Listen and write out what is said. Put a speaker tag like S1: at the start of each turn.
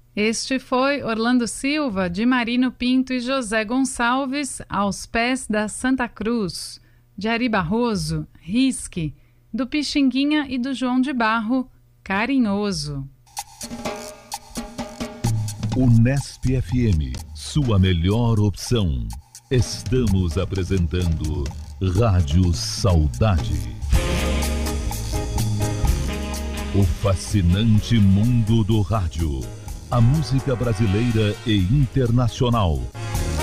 S1: Este foi Orlando Silva, de Marino Pinto e José Gonçalves, Aos Pés da Santa Cruz, de Ari Barroso, Risque, do Pixinguinha e do João de Barro, Carinhoso.
S2: Unesp FM, sua melhor opção. Estamos apresentando Rádio Saudade. O fascinante mundo do rádio. A música brasileira e internacional,